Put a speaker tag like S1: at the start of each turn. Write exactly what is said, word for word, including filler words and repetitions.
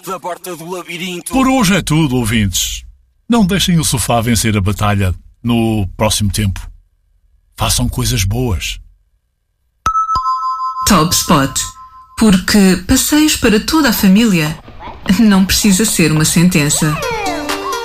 S1: da porta do labirinto.
S2: Por hoje é tudo, ouvintes. Não deixem o sofá vencer a batalha no próximo tempo. Façam coisas boas.
S3: Top Spot. Porque passeios para toda a família não precisa ser uma sentença.